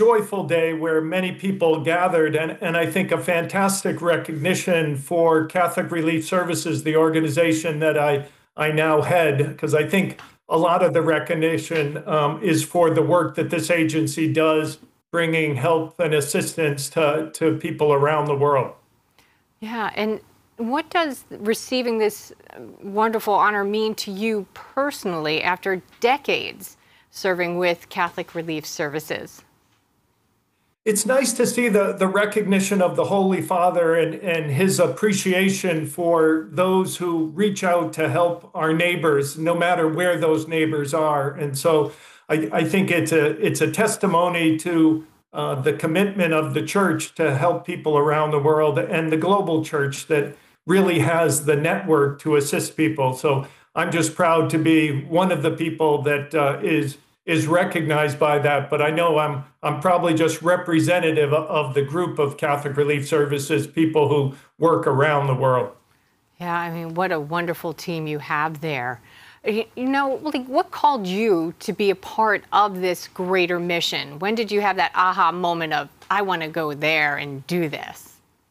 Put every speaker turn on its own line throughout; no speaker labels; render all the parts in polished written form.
joyful day where many people gathered, and I think a fantastic recognition for Catholic Relief Services, the organization that I now head, because I think a lot of the recognition is for the work that this agency does, bringing help and assistance to people around the world.
Yeah, and what does receiving this wonderful honor mean to you personally after decades serving with Catholic Relief Services?
It's nice to see the recognition of the Holy Father and his appreciation for those who reach out to help our neighbors, no matter where those neighbors are. And so I think it's a testimony to the commitment of the church to help people around the world, and the global church that really has the network to assist people. So I'm just proud to be one of the people that is recognized by that. But I know I'm probably just representative of the group of Catholic Relief Services people who work around the world.
Yeah, I mean, what a wonderful team you have there. You know, like, what called you to be a part of this greater mission? When did you have that aha moment of, I want to go there and do this?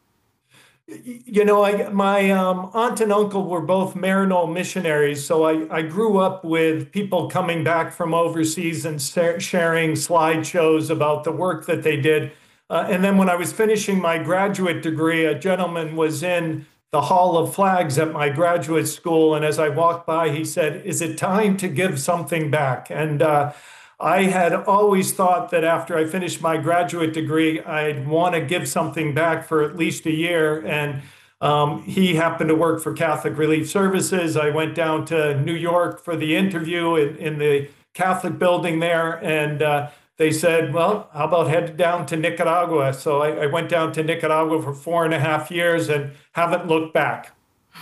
You know, my aunt and uncle were both Maryknoll missionaries, so I grew up with people coming back from overseas and sharing slideshows about the work that they did. And then when I was finishing my graduate degree, a gentleman was in the Hall of Flags at my graduate school, and as I walked by, he said, "Is it time to give something back?" And I had always thought that after I finished my graduate degree, I'd want to give something back for at least a year. And he happened to work for Catholic Relief Services. I went down to New York for the interview in the Catholic building there. And they said, well, how about head down to Nicaragua? So I went down to Nicaragua for 4.5 years and haven't looked back.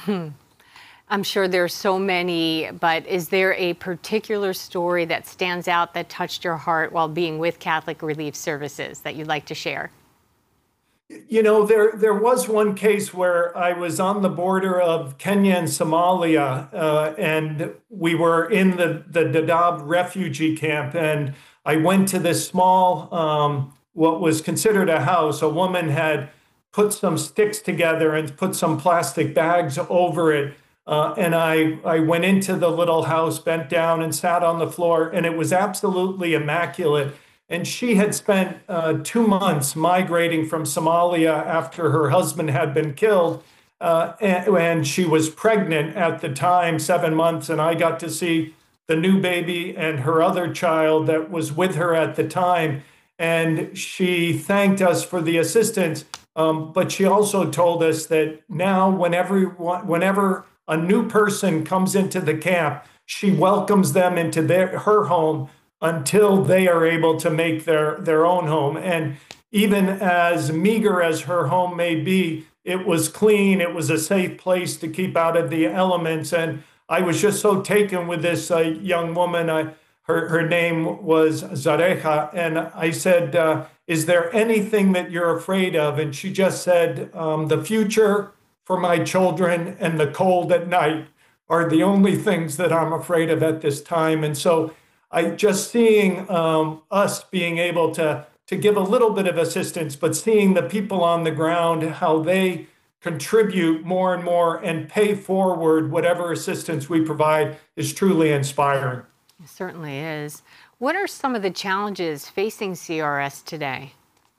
I'm sure there's so many, but is there a particular story that stands out that touched your heart while being with Catholic Relief Services that you'd like to share?
You know, there was one case where I was on the border of Kenya and Somalia, and we were in the Dadaab refugee camp, and I went to this small, what was considered a house. A woman had put some sticks together and put some plastic bags over it. And I went into the little house, bent down and sat on the floor, and it was absolutely immaculate. And she had spent 2 months migrating from Somalia after her husband had been killed. And she was pregnant at the time, 7 months, and I got to see the new baby and her other child that was with her at the time. And she thanked us for the assistance, but she also told us that now whenever a new person comes into the camp, she welcomes them into her home until they are able to make their own home. And even as meager as her home may be, it was clean. It was a safe place to keep out of the elements. And I was just so taken with this young woman. Her name was Zareja. And I said, is there anything that you're afraid of? And she just said, the future for my children and the cold at night are the only things that I'm afraid of at this time. And so I just seeing us being able to give a little bit of assistance, but seeing the people on the ground, how they contribute more and more and pay forward whatever assistance we provide is truly inspiring.
It certainly is. What are some of the challenges facing CRS today?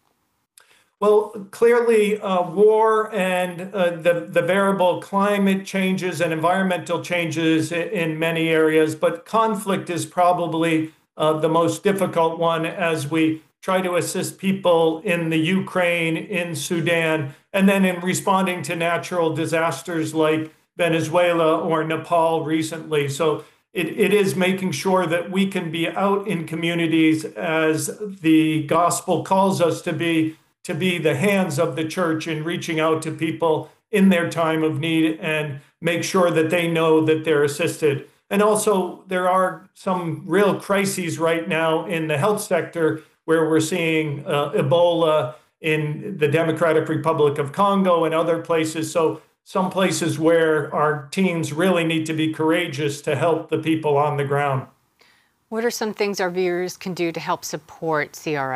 Well, clearly, war and the variable climate changes and environmental changes in many areas, but conflict is probably the most difficult one as we try to assist people in the Ukraine, in Sudan, and then in responding to natural disasters like Venezuela or Nepal recently. So it is making sure that we can be out in communities as the gospel calls us to be the hands of the church in reaching out to people in their time of need and make sure that they know that they're assisted. And also, there are some real crises right now in the health sector where we're seeing Ebola in the Democratic Republic of Congo and other places. So some places where our teams really need to be courageous to help the people on the ground.
What are some things our viewers can do to help support CRS?